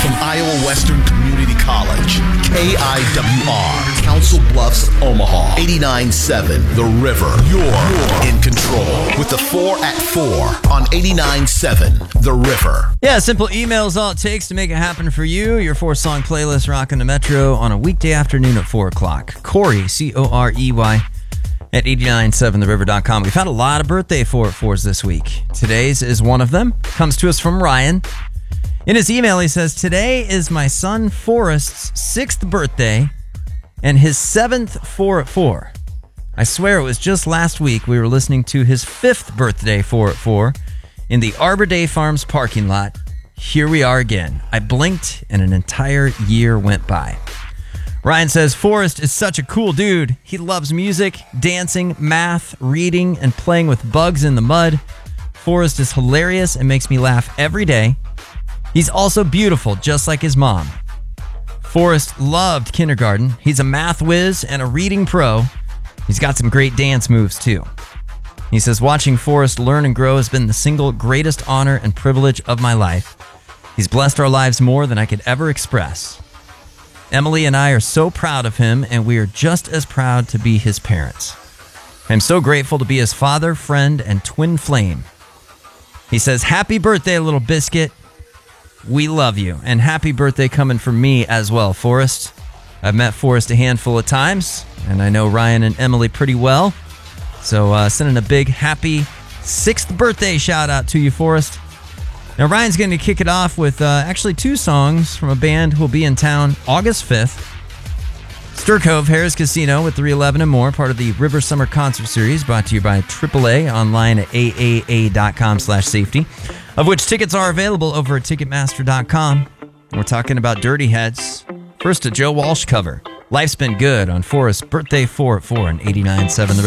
from Iowa Western Community College. KIWR, Council Bluffs, Omaha. 89.7 The River. You're in control with the 4 at 4 on 89.7 The River. Yeah, simple email is all it takes to make it happen for you. Your 4-song playlist rocking the Metro on a weekday afternoon at 4 o'clock. Corey, Corey, at 897theriver.com. We've had a lot of birthday 4-at-4s this week. Today's is one of them. Comes to us from Ryan. In his email, he says, today is my son Forrest's 6th birthday and his 7th 4-at-4. I swear it was just last week we were listening to his 5th birthday 4-at-4 in the Arbor Day Farms parking lot. Here we are again. I blinked and an entire year went by. Ryan says, Forrest is such a cool dude. He loves music, dancing, math, reading, and playing with bugs in the mud. Forrest is hilarious and makes me laugh every day. He's also beautiful, just like his mom. Forrest loved kindergarten. He's a math whiz and a reading pro. He's got some great dance moves, too. He says, watching Forrest learn and grow has been the single greatest honor and privilege of my life. He's blessed our lives more than I could ever express. Emily and I are so proud of him, and we are just as proud to be his parents. I'm so grateful to be his father, friend, and twin flame. He says, happy birthday, little biscuit. We love you, and happy birthday coming from me as well, Forrest. I've met Forrest a handful of times, and I know Ryan and Emily pretty well. So sending a big happy 6th birthday shout out to you, Forrest. Now, Ryan's going to kick it off with actually 2 songs from a band who will be in town August 5th. Stir Cove, Harrah's Casino with 311 and more, part of the River Summer Concert Series, brought to you by AAA, online at aaa.com/safety, of which tickets are available over at Ticketmaster.com. We're talking about Dirty Heads. First, a Joe Walsh cover. Life's Been Good on Forrest's birthday 4-at-4 and 89.7 The